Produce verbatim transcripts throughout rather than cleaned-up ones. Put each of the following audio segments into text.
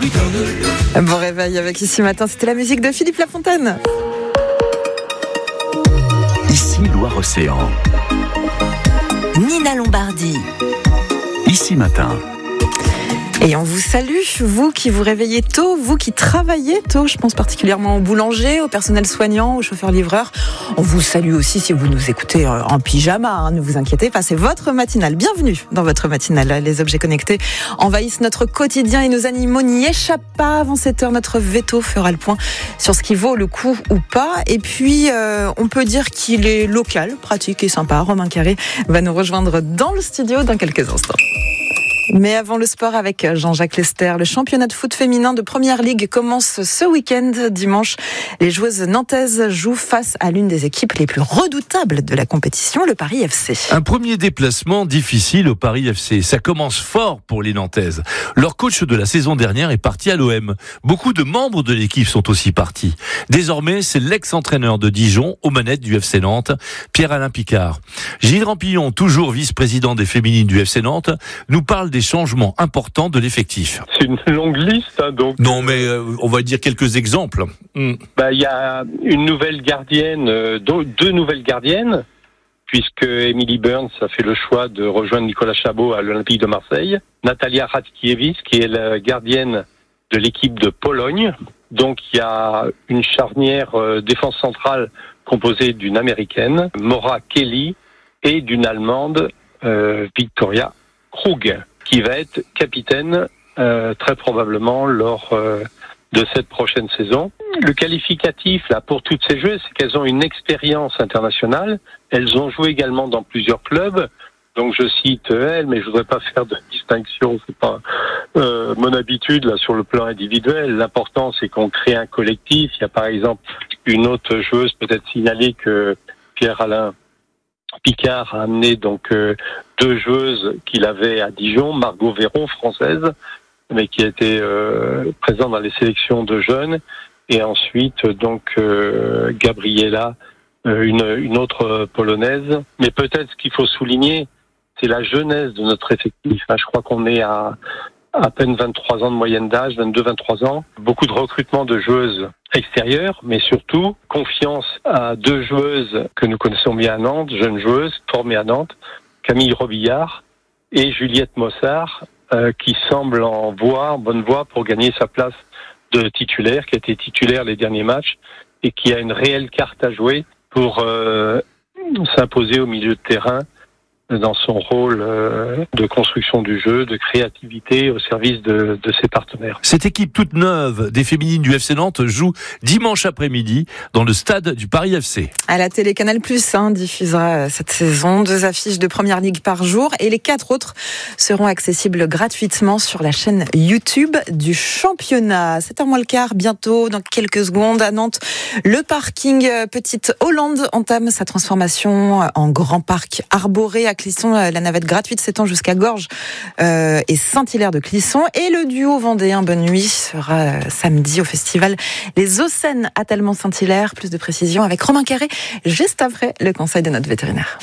Bon réveil avec Ici Matin, c'était la musique de Philippe Lafontaine. Ici Loire-Océan. Nina Lombardi. Ici Matin. Et on vous salue, vous qui vous réveillez tôt, vous qui travaillez tôt, je pense particulièrement aux boulangers, au personnel soignant, aux chauffeurs-livreurs. On vous salue aussi si vous nous écoutez en pyjama, hein, ne vous inquiétez pas, c'est votre matinale. Bienvenue dans votre matinale. Les objets connectés envahissent notre quotidien et nos animaux n'y échappent pas. Avant sept heures, notre veto fera le point sur ce qui vaut le coup ou pas. Et puis, euh, on peut dire qu'il est local, pratique et sympa. Romain Carré va nous rejoindre dans le studio dans quelques instants. Mais avant le sport avec Jean-Jacques Lester, le championnat de foot féminin de Première Ligue commence ce week-end. Dimanche, les joueuses nantaises jouent face à l'une des équipes les plus redoutables de la compétition, le Paris F C. Un premier déplacement difficile au Paris F C. Ça commence fort pour les Nantaises. Leur coach de la saison dernière est parti à l'O M. Beaucoup de membres de l'équipe sont aussi partis. Désormais, c'est l'ex-entraîneur de Dijon aux manettes du F C Nantes, Pierre-Alain Picard. Gilles Rampillon, toujours vice-président des féminines du F C Nantes, nous parle des changements importants de l'effectif. C'est une longue liste, hein, donc. Non, mais euh, on va dire quelques exemples. Mm. Bah, il y a une nouvelle gardienne, euh, deux nouvelles gardiennes, puisque Emily Burns a fait le choix de rejoindre Nicolas Chabot à l'Olympique de Marseille. Natalia Radkiewicz, qui est la gardienne de l'équipe de Pologne. Donc, il y a une charnière euh, défense centrale composée d'une américaine, Maura Kelly, et d'une allemande, euh, Victoria Krug, qui va être capitaine euh, très probablement lors euh, de cette prochaine saison. Le qualificatif là pour toutes ces joueuses, c'est qu'elles ont une expérience internationale. Elles ont joué également dans plusieurs clubs. Donc je cite elles, mais je voudrais pas faire de distinction. C'est pas euh, mon habitude là sur le plan individuel. L'important c'est qu'on crée un collectif. Il y a par exemple une autre joueuse peut-être signalée que Pierre-Alain Picard a amené donc euh, deux joueuses qu'il avait à Dijon, Margot Véron, française, mais qui a été euh, présente dans les sélections de jeunes, et ensuite donc euh, Gabriela, euh, une, une autre polonaise. Mais peut-être ce qu'il faut souligner, c'est la jeunesse de notre effectif. Je crois qu'on est à à peine vingt-trois ans de moyenne d'âge, vingt-deux vingt-trois ans. Beaucoup de recrutement de joueuses extérieures, mais surtout confiance à deux joueuses que nous connaissons bien à Nantes, jeunes joueuses formées à Nantes, Camille Robillard et Juliette Mossard, euh, qui semblent en voie, en bonne voie pour gagner sa place de titulaire, qui a été titulaire les derniers matchs et qui a une réelle carte à jouer pour euh, s'imposer au milieu de terrain dans son rôle de construction du jeu, de créativité au service de, de ses partenaires. Cette équipe toute neuve des féminines du F C Nantes joue dimanche après-midi dans le stade du Paris F C. À la télé Canal Plus hein, diffusera cette saison deux affiches de Première Ligue par jour et les quatre autres seront accessibles gratuitement sur la chaîne YouTube du championnat. sept heures moins le quart, bientôt, dans quelques secondes, à Nantes. Le parking Petite Hollande entame sa transformation en grand parc arboré à Clisson. La navette gratuite s'étend jusqu'à Gorges euh, et Saint-Hilaire de Clisson. Et le duo vendéen Bonne Nuit sera euh, samedi au festival Les Ocènes à Talmont-Saint-Hilaire. Plus de précisions avec Romain Carré, juste après le conseil de notre vétérinaire.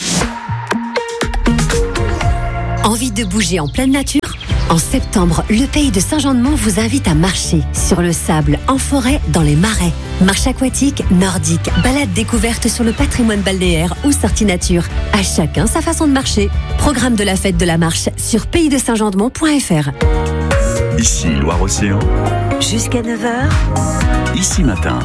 Envie de bouger en pleine nature ? En septembre, le Pays de Saint-Jean-de-Mont vous invite à marcher sur le sable, en forêt, dans les marais. Marche aquatique, nordique, balade découverte sur le patrimoine balnéaire ou sortie nature. À chacun sa façon de marcher. Programme de la fête de la marche sur pays de saint jean de mont point f r. Ici Loire-Océan. Jusqu'à neuf heures. Ici Matin.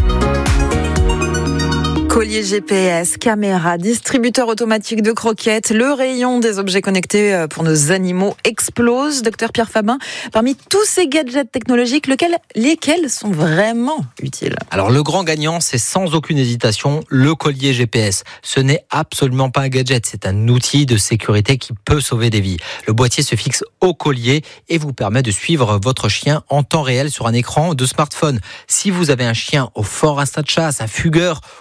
Collier G P S, caméra, distributeur automatique de croquettes, le rayon des objets connectés pour nos animaux explose. Docteur Pierre Fabin, parmi tous ces gadgets technologiques, lequel, lesquels sont vraiment utiles ? Alors le grand gagnant, c'est sans aucune hésitation le collier G P S. Ce n'est absolument pas un gadget, c'est un outil de sécurité qui peut sauver des vies. Le boîtier se fixe au collier et vous permet de suivre votre chien en temps réel sur un écran de smartphone. Si vous avez un chien au fort instinct de chasse, un fugueur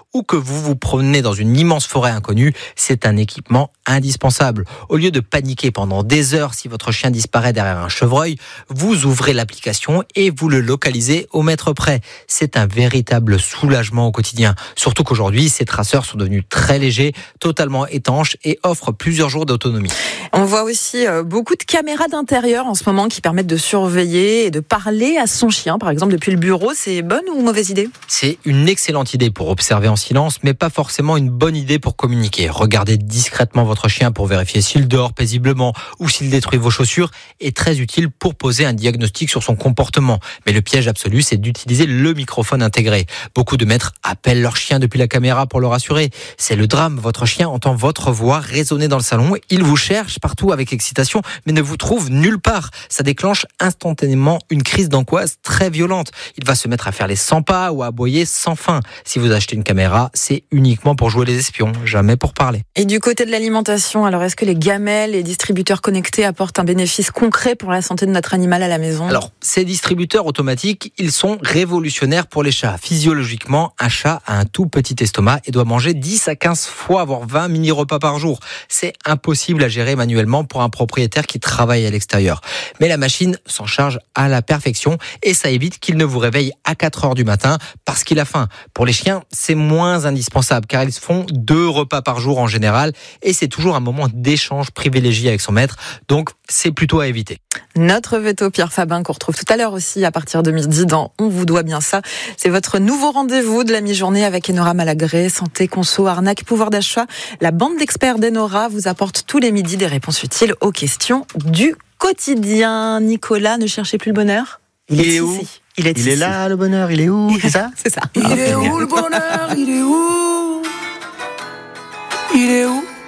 ou que vous vous promenez dans une immense forêt inconnue, c'est un équipement indispensable. Au lieu de paniquer pendant des heures si votre chien disparaît derrière un chevreuil, vous ouvrez l'application et vous le localisez au mètre près. C'est un véritable soulagement au quotidien. Surtout qu'aujourd'hui, ces traceurs sont devenus très légers, totalement étanches et offrent plusieurs jours d'autonomie. On voit aussi beaucoup de caméras d'intérieur en ce moment qui permettent de surveiller et de parler à son chien, par exemple depuis le bureau. C'est bonne ou mauvaise idée ? C'est une excellente idée pour observer en silence, mais pas forcément une bonne idée pour communiquer. Regardez discrètement votre chien pour vérifier s'il dort paisiblement ou s'il détruit vos chaussures est très utile pour poser un diagnostic sur son comportement. Mais le piège absolu, c'est d'utiliser le microphone intégré. Beaucoup de maîtres appellent leur chien depuis la caméra pour le rassurer. C'est le drame, votre chien entend votre voix résonner dans le salon, il vous cherche partout avec excitation, mais ne vous trouve nulle part. Ça déclenche instantanément une crise d'angoisse très violente. Il va se mettre à faire les cent pas ou à aboyer sans fin. Si vous achetez une caméra, c'est uniquement pour jouer les espions, jamais pour parler. Et du côté de l'alimentation, alors est-ce que les gamelles et distributeurs connectés apportent un bénéfice concret pour la santé de notre animal à la maison ? Alors, ces distributeurs automatiques, ils sont révolutionnaires pour les chats. Physiologiquement, un chat a un tout petit estomac et doit manger dix à quinze fois, voire vingt mini-repas par jour. C'est impossible à gérer manuellement pour un propriétaire qui travaille à l'extérieur. Mais la machine s'en charge à la perfection et ça évite qu'il ne vous réveille à quatre heures du matin parce qu'il a faim. Pour les chiens, c'est moins indispensable car ils font deux repas par jour en général et c'est toujours un moment d'échange privilégié avec son maître. Donc, c'est plutôt à éviter. Notre veto Pierre Fabin qu'on retrouve tout à l'heure aussi à partir de midi dans On vous doit bien ça. C'est votre nouveau rendez-vous de la mi-journée avec Enora Malagré, santé, conso, arnaque, pouvoir d'achat. La bande d'experts d'Enora vous apporte tous les midis des réponses utiles aux questions du quotidien. Nicolas, ne cherchez plus le bonheur. Il, Il est, est où ici. Il est Il ici. est là, le bonheur, il est où? C'est ça? C'est ça. Il est où le bonheur? Il est où? Il est où?